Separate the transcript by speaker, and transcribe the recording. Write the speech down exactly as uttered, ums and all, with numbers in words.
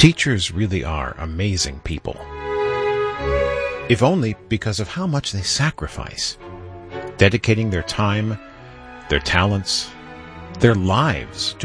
Speaker 1: Teachers really are amazing people. If only because of how much they sacrifice, dedicating their time, their talents, their lives to